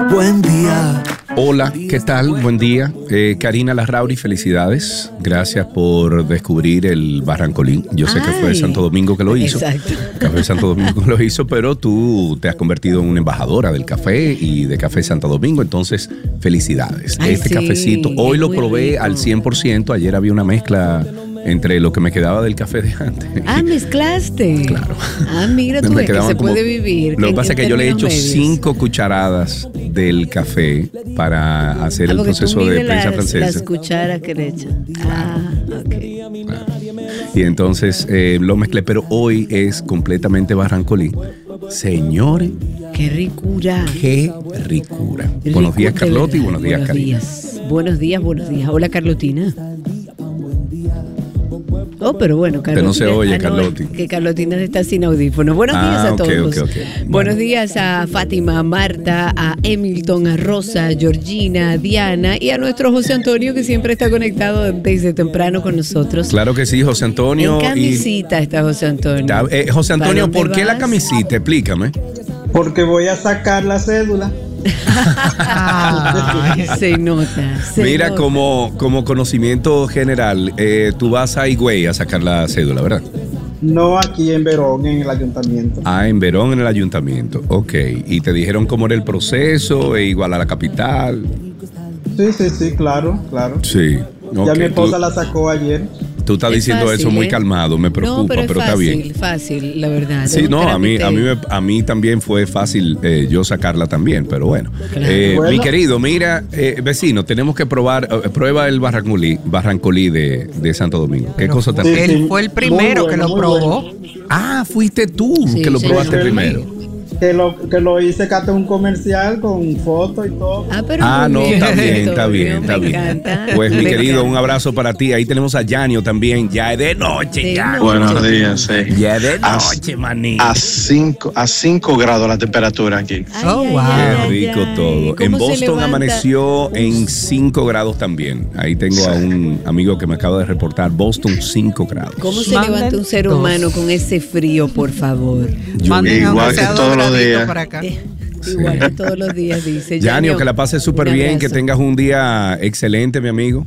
Buen día. Hola, ¿qué tal? Buen día. Karina Larrauri, felicidades. Gracias por descubrir el Barrancolín. Yo sé que fue de Santo Domingo que lo hizo. Exacto. Que fue de Santo Domingo que lo hizo, pero tú te has convertido en una embajadora del café y de Café Santo Domingo. Entonces, felicidades. Ay, este sí, cafecito, hoy lo muy probé rico. al 100%. Ayer había una mezcla entre lo que me quedaba del café de antes. Ah, mezclaste. Claro. Ah, mira tú, Me es que quedaban se como- puede vivir. Lo que pasa es que yo le he hecho términos medios. 5 cucharadas del café para hacer el porque tú proceso de mides prensa las francesa. cucharas que le echan. Ah, ok. Y entonces lo mezclé, pero hoy es completamente Barrancolín. Señores, Qué ricura. qué ricura. Buenos días, Rico, de Carlota, y verdad. buenos días, Karina. Buenos días, buenos días. Hola, Carlotina. Oh, pero bueno, Carlotina. no se oye, no, Carloti. que Carlotina está sin audífonos. Buenos días a ok, todos. ok. Buenos días a Fátima, a Marta, a Hamilton, a Rosa, a Georgina, a Diana y a nuestro José Antonio que siempre está conectado desde temprano con nosotros. Claro que sí, José Antonio. En camisita está José Antonio. José Antonio, ¿Para ¿por dónde qué la vas? camisita? Explícame. Porque voy a sacar la cédula. Se nota. Mira, como conocimiento general, tú vas a Higüey a sacar la cédula, ¿verdad? No aquí en Verón, en el ayuntamiento. Ah, en Verón, en el ayuntamiento. Ok. ¿Y te dijeron cómo era el proceso? Igual a la capital. Sí, claro. Sí. Ya Ok, mi esposa la sacó ayer. Tú estás Es diciendo fácil, eso muy ¿eh? calmado, me preocupa, No, pero pero es está fácil, bien. fácil, la verdad. Sí, Es un no, trámite. a mí también fue fácil yo sacarla también, pero bueno. Claro. Bueno. Mi querido, mira, vecino, tenemos que prueba el Barrancolí de Santo Domingo. ¿Qué cosa tan Sí, rica? Él fue el primero muy que bueno, lo muy probó. bueno. Ah, fuiste tú Sí, que lo sí, probaste sí. primero. Que lo hice, Cate, un comercial con fotos y todo. Ah, pero Ah, muy no, bien, está bien, está Antonio, bien, está me bien. encanta. Pues mi Me querido, encanta. un abrazo para ti. Ahí tenemos a Yanio también. Ya es de noche, De ya. noche. Buenos días, sí. Ya es de A- noche, maní. A 5 grados la temperatura aquí. Ay, Oh, ay, wow. ay, Qué ay, rico ay. todo. ¿Cómo En se Boston levanta? amaneció en 5 grados también. Ahí tengo a un amigo que me acaba de reportar. Boston 5 grados. ¿Cómo se Manden levanta un ser 2. humano con ese frío, por favor? Manden Igual aunque que sea todos 2 los graditos días. para acá. Igual que todos los días, dice. Yanio, que la pases súper un bien, que abrazo. tengas un día excelente, mi amigo.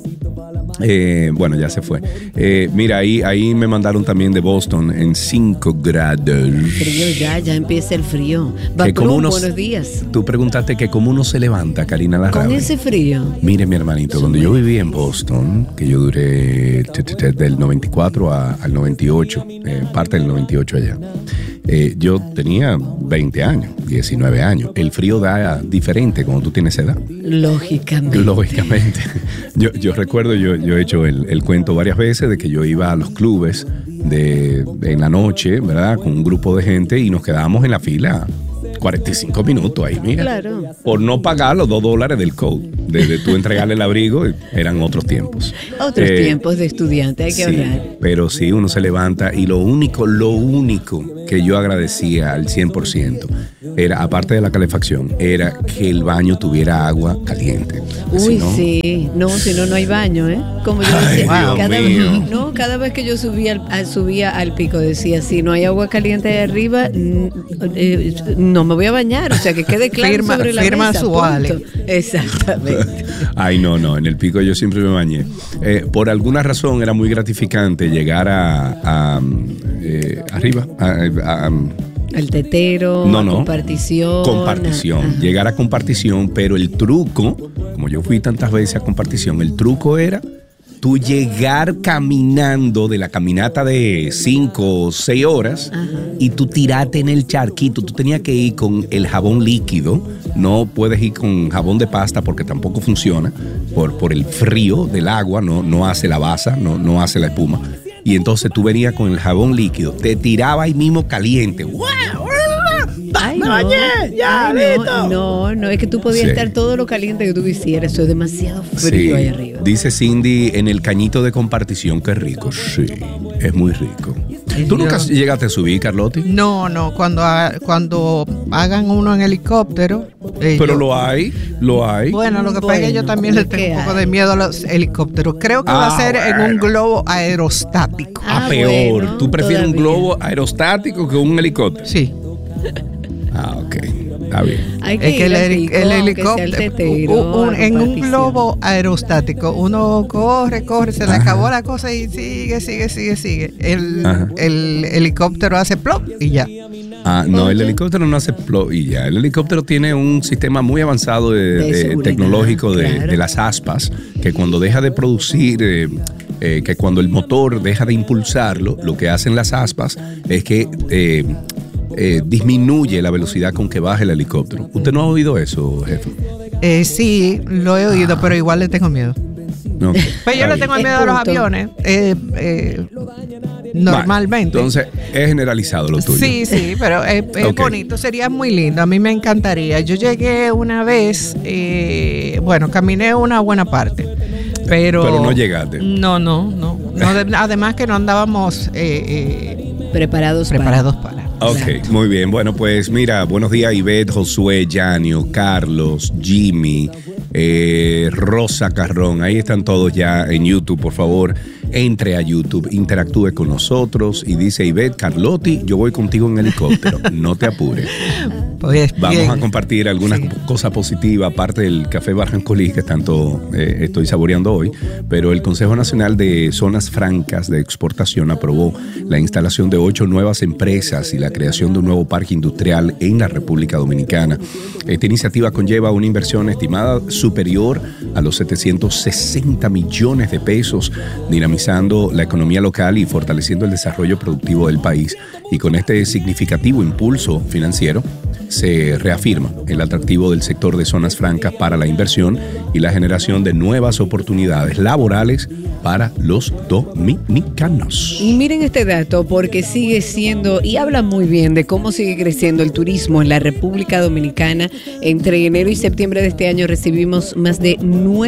Bueno, ya se fue. Mira, ahí me mandaron también de Boston en 5 grados. Frío ya empieza el frío. Que como Vaprú, unos- buenos días. Tú preguntaste que cómo uno se levanta, Karina Con Larrauri. ese frío. Mire, mi hermanito, cuando yo viví en Boston, que yo duré del 94 al 98, parte del 98 allá, yo tenía 20 años, 19 años. El frío da diferente cuando tú tienes edad. Lógicamente. Lógicamente. Yo recuerdo, yo he hecho el cuento varias veces de que yo iba a los clubes en la noche, ¿verdad? Con un grupo de gente y nos quedábamos en la fila 45 minutos ahí, mira. Claro. Por no pagar los $2 del code. De tú entregarle el abrigo, eran otros tiempos. Otros Eh, tiempos de estudiante, hay que Sí, hablar. pero sí, uno se levanta y lo único que yo agradecía al 100% era, aparte de la calefacción, era que el baño tuviera agua caliente. Uy, Si no, sí. No, si no, no hay baño, ¿eh? Como yo Ay, decía, Dios mío. cada vez que yo subía al pico, decía, si no hay agua caliente ahí arriba, no me voy a bañar. O sea, que quede claro Firma- sobre la firma mesa. su punto. vale. Exactamente. Ay, no, en el pico yo siempre me bañé. Por alguna razón era muy gratificante llegar arriba, El tetero, No, no. compartición. compartición, Ajá. llegar a compartición, pero el truco, como yo fui tantas veces a compartición, el truco era tú llegar caminando de la caminata de 5 o 6 horas y tú tirate en el charquito. Tú tenías que ir con el jabón líquido, no puedes ir con jabón de pasta porque tampoco funciona por el frío del agua, no hace la basa, no hace la espuma. Y entonces tú venías con el jabón líquido, te tiraba ahí mismo caliente. Ay, ¡Me no. bañé! ¡Ya, Ay, listo! no, es que tú podías Sí. estar todo lo caliente que tú quisieras. Eso es demasiado frío ahí arriba. Dice Cindy en el cañito de compartición, qué rico. Sí, es muy rico. ¿Tú nunca llegaste a subir, Carlotti? No, cuando hagan uno en helicóptero. Pero lo hay. Bueno, lo que pasa es que yo también le tengo un poco de miedo a los helicópteros. Creo que va a ser en un globo aerostático. Peor. bueno, ¿Tú prefieres un todavía. globo aerostático que un helicóptero? Sí. Ok. Ah, bien. Hay que Es que ir al pico, el aunque sea al helicóptero, tetero, en un partición. globo aerostático, uno corre, se le acabó la cosa y sigue. El helicóptero hace plop y ya. No, el helicóptero no hace plop y ya. El helicóptero tiene un sistema muy avanzado De seguridad, tecnológico claro. de las aspas, que cuando deja de producir, que cuando el motor deja de impulsarlo, lo que hacen las aspas es que disminuye la velocidad con que baja el helicóptero. ¿Usted no ha oído eso, jefe? Sí, lo he oído, pero igual le tengo miedo. No, okay. Pues yo Está le bien. tengo miedo a los Punto. aviones. Normalmente. Vale, entonces, es generalizado lo tuyo. Sí, pero es Ok. bonito, sería muy lindo, a mí me encantaría. Yo llegué una vez, caminé una buena parte, pero no llegaste. No, además que no andábamos Preparados para. Ok, Exacto. muy bien. Bueno, pues mira, buenos días Ivette, Josué, Yanio, Carlos, Jimmy, Rosa Carrón. Ahí están todos ya en YouTube. Por favor, entre a YouTube, interactúe con nosotros. Y dice Ivette, Carlotti, yo voy contigo en helicóptero. No te apures. Pues, Vamos bien. a compartir algunas cosas positivas, aparte del café Barrancolí, que tanto estoy saboreando hoy, pero el Consejo Nacional de Zonas Francas de Exportación aprobó la instalación de 8 nuevas empresas y la creación de un nuevo parque industrial en la República Dominicana. Esta iniciativa conlleva una inversión estimada superior a los 760 millones de pesos, dinamizando la economía local y fortaleciendo el desarrollo productivo del país. Y con este significativo impulso financiero, se reafirma el atractivo del sector de zonas francas para la inversión y la generación de nuevas oportunidades laborales para los dominicanos. Y miren este dato, porque sigue siendo, y habla muy bien de cómo sigue creciendo el turismo en la República Dominicana. Entre enero y septiembre de este año recibimos más de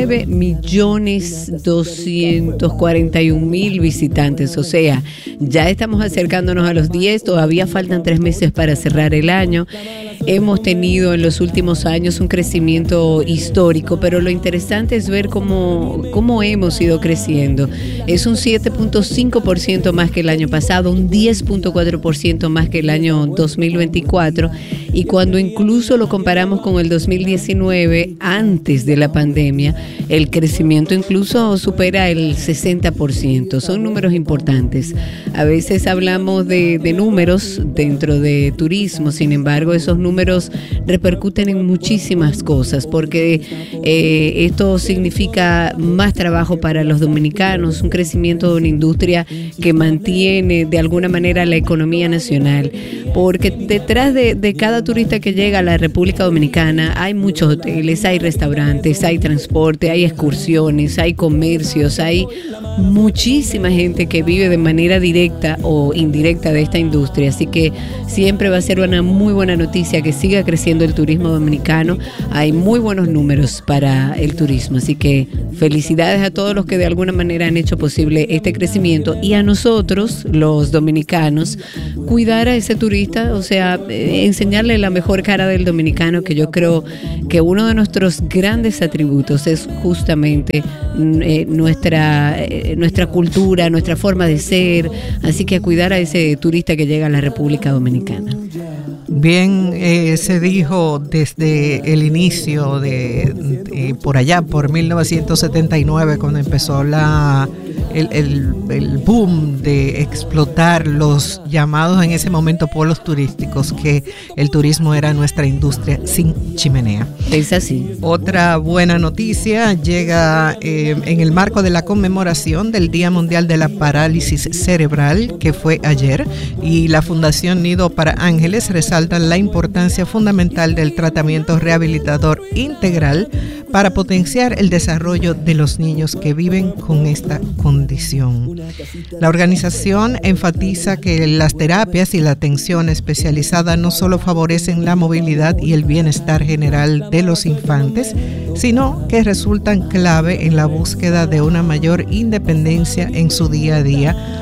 9.241.000 visitantes. O sea, ya estamos acercándonos a los 10, todavía faltan 3 meses para cerrar el año. Hemos tenido en los últimos años un crecimiento histórico, pero lo interesante es ver cómo hemos ido creciendo. Es un 7.5% más que el año pasado, un 10.4% más que el año 2024, y cuando incluso lo comparamos con el 2019, antes de la pandemia, el crecimiento incluso supera el 60%. Son números importantes. A veces hablamos de números dentro de turismo, sin embargo, esos números repercuten en muchísimas cosas, porque esto significa más trabajo para los dominicanos, un crecimiento de una industria que mantiene de alguna manera la economía nacional, porque detrás de cada turista que llega a la República Dominicana hay muchos hoteles, hay restaurantes, hay transporte, hay excursiones, hay comercios, hay muchísima gente que vive de manera directa o indirecta de esta industria, así que siempre va a ser una muy buena noticia que siga creciendo el turismo dominicano. Hay muy buenos números para el turismo, así que felicidades a todos los que de alguna manera han hecho posible este crecimiento, y a nosotros, los dominicanos, cuidar a ese turista, o sea, enseñarle la mejor cara del dominicano, que yo creo que uno de nuestros grandes atributos es justamente nuestra cultura, nuestra forma de ser, así que a cuidar a ese turista que llega a la República Dominicana. Bien, se dijo desde el inicio por allá, por 1979, cuando empezó el boom de explotar los llamados en ese momento polos turísticos, que el turismo era nuestra industria sin chimenea. Es así. Otra buena noticia llega en el marco de la conmemoración del Día Mundial de la Parálisis Cerebral, que fue ayer, y la Fundación Nido para Ángeles resalta la importancia fundamental del tratamiento rehabilitador integral para potenciar el desarrollo de los niños que viven con esta condición. La organización enfatiza que las terapias y la atención especializada no solo favorecen la movilidad y el bienestar general de los infantes, sino que resultan clave en la búsqueda de una mayor independencia en su día a día,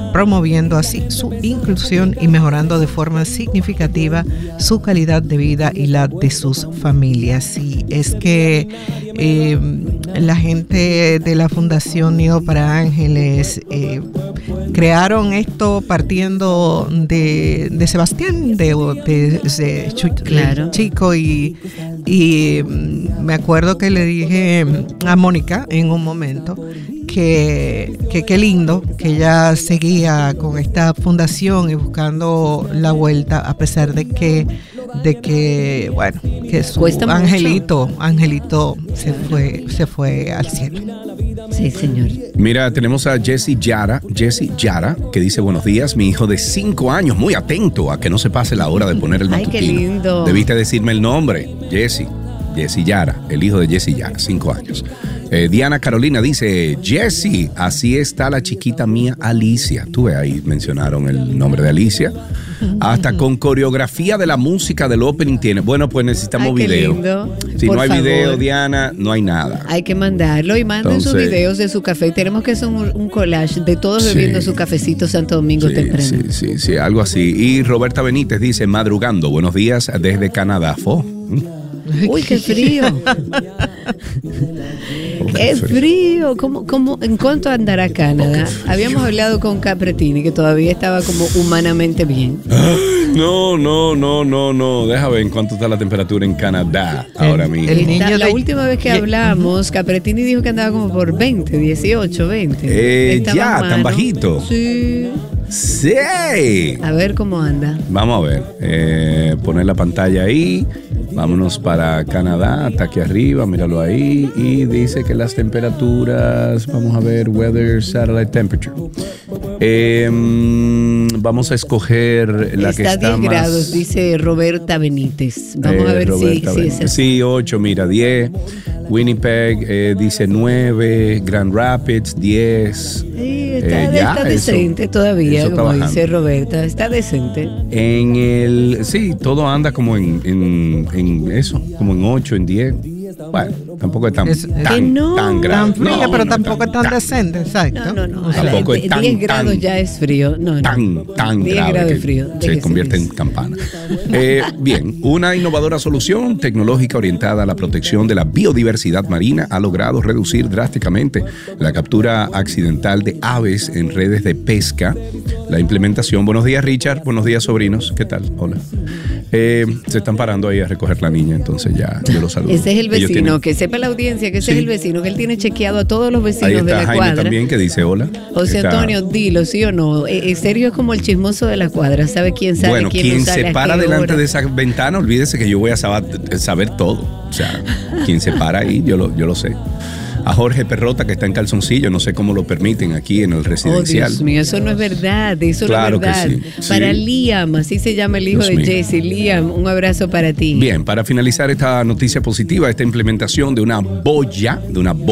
promoviendo así su inclusión y mejorando de forma significativa su calidad de vida y la de sus familias. Y es que la gente de la Fundación Nido para Ángeles crearon esto partiendo de Sebastián, de Claro. Chico, y me acuerdo que le dije a Mónica en un momento que qué lindo que ella seguía con esta fundación y buscando la vuelta, a pesar de que bueno, que su Cuesta mucho. Angelito se fue al cielo. Sí, señor. Mira, tenemos a Jessie Yara, que dice: buenos días, mi hijo de 5 años, muy atento a que no se pase la hora de poner el Ay, matutino. qué lindo. Debiste decirme el nombre, Jessie Yara, el hijo de Jessie Yara, 5 años. Diana Carolina dice: Jessie, así está la chiquita mía Alicia. Tú ves, ahí mencionaron el nombre de Alicia. Hasta con coreografía de la música del opening tiene. Bueno, pues necesitamos Ay, qué video. lindo. Si Por no hay favor. video, Diana, no hay nada. Hay que mandarlo y manden sus Entonces, videos de su café. Tenemos que hacer un collage de todos Sí. bebiendo su cafecito Santo Domingo temprano. Sí, algo así. Y Roberta Benítez dice: madrugando, buenos días desde Canadá. Uy, qué frío. Qué frío. ¿En cuánto andará Canadá? Habíamos hablado con Capretini, que todavía estaba como humanamente bien. No. Deja ver en cuánto está la temperatura en Canadá ahora mismo. el niño La de- última vez que hablamos, Capretini dijo que andaba como por 20, 18, 20. Estaba Ya, tan humano. bajito. Sí. Sí. A ver cómo anda. Vamos a ver. Poner la pantalla ahí. Vámonos para Canadá, hasta aquí arriba, míralo ahí. Y dice que las temperaturas, vamos a ver, weather, satellite temperature. Vamos a escoger la que Está está 10 grados, más... dice Roberta Benítez. Vamos a ver Roberta si es Benítez. así. Sí, 8, mira, 10. Winnipeg dice 9. Grand Rapids, 10. Sí, está ya, decente todavía, eso está como bajando. dice Roberta. Está decente. Sí, todo anda como en eso, como en 8, en 10. Bueno, tampoco es tan Que no, tan grave. Tan fría, No, pero no, tampoco es tan decente, exacto. No. Tampoco es 10 grados ya es frío. No. tan 10 grave grados que de frío. se Déjese convierte de en eso. campana. Bien, una innovadora solución tecnológica orientada a la protección de la biodiversidad marina ha logrado reducir drásticamente la captura accidental de aves en redes de pesca. La implementación. Buenos días, Richard. Buenos días, sobrinos. ¿Qué tal? Hola. Se están parando ahí a recoger la niña, entonces ya yo los saludo. Ese es el Ellos vecino, tienen- que sepa la audiencia que ese Sí. es el vecino, que él tiene chequeado a todos los Ahí vecinos de está la Jaime cuadra. también, que dice hola. José Está- Antonio, dilo, ¿sí o no? Sergio es como el chismoso de la cuadra, sabe quién sale, Bueno, quién quien no sale, se a para qué delante hora. de esa ventana, olvídese que yo voy a saber todo. O sea, quien se para ahí, yo lo sé. A Jorge Perrota, que está en calzoncillo, no sé cómo lo permiten aquí en el Oh, residencial. Dios mío, eso no es verdad, eso Claro no es que verdad. sí, sí. Para Liam, así se llama el hijo Dios de mío. Jesse. Liam, un abrazo para ti. Bien, para finalizar esta noticia positiva, esta implementación de una boya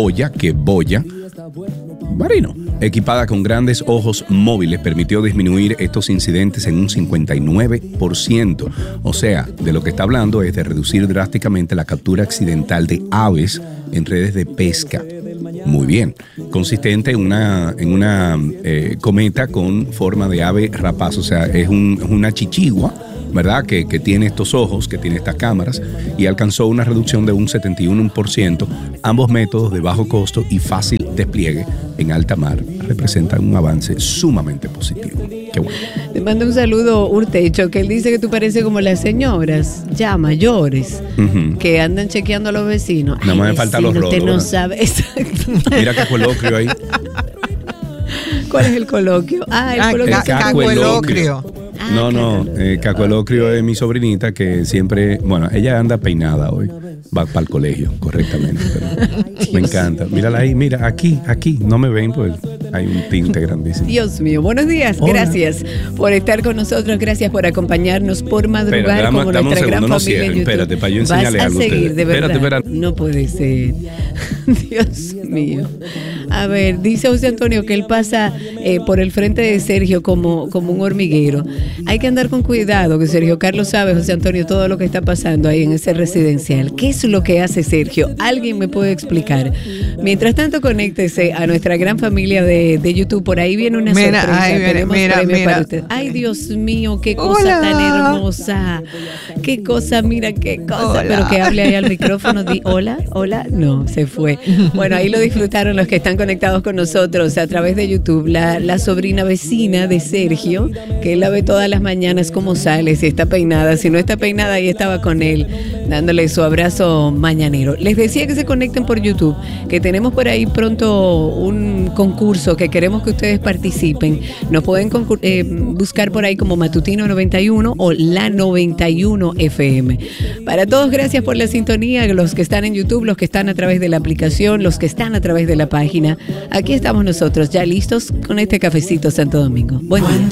marino, equipada con grandes ojos móviles, permitió disminuir estos incidentes en un 59%. O sea, de lo que está hablando es de reducir drásticamente la captura accidental de aves en redes de pesca. Muy bien, consistente en una cometa con forma de ave rapaz, o sea, es una chichigua, ¿verdad? Que tiene estos ojos, que tiene estas cámaras, y alcanzó una reducción de un 71%. Ambos métodos de bajo costo y fácil despliegue en alta mar representan un avance sumamente positivo. Qué bueno. Te mando un saludo, Urtecho, que él dice que tú pareces como las señoras ya mayores Ujú. que andan chequeando a los vecinos. Nada más me faltan los vecino, usted rolos, no ¿verdad? sabe. Exacto. Mira qué coloquio ahí. ¿Cuál es el coloquio? El coloquio. el Cacuelocrio. No, Cacuelocrio es mi sobrinita que siempre, bueno, ella anda peinada hoy, va para el colegio correctamente, pero me encanta. Mírala ahí, mira, aquí, no me ven, pues hay un tinte grandísimo. Dios mío, buenos días, Hola. Gracias por estar con nosotros, gracias por acompañarnos, por madrugar Espérate, dame como un nuestra gran segundo, no familia en cierren, YouTube. espérate, para yo enseñarle Vas a algo a seguir, ustedes. de verdad. Espérate. No puede ser. Dios mío. A ver, dice José Antonio que él pasa por el frente de Sergio como un hormiguero. Hay que andar con cuidado, que Sergio Carlos sabe, José Antonio, todo lo que está pasando ahí en ese residencial. ¿Qué es lo que hace Sergio? ¿Alguien me puede explicar? Mientras tanto, conéctese a nuestra gran familia de YouTube. Por ahí viene una sorpresa. Tenemos premio para usted. Ay, Dios mío, qué cosa tan hermosa. Qué cosa, mira qué cosa. Hola. Pero que hable ahí al micrófono. Hola. No, se fue. Bueno, ahí lo disfrutaron los que están conectados con nosotros a través de YouTube. La sobrina vecina de Sergio, que él la ve todas las mañanas cómo sale, si está peinada. Si no está peinada, ahí estaba con él, dándole su abrazo mañanero. Les decía que se conecten por YouTube, que tenemos por ahí pronto un concurso que queremos que ustedes participen. Nos pueden buscar por ahí como Matutino 91 o La 91 FM. Para todos, gracias por la sintonía, los que están en YouTube, los que están a través de la aplicación, los que están a través de la página. Aquí estamos nosotros, ya listos con este cafecito Santo Domingo. Buen día.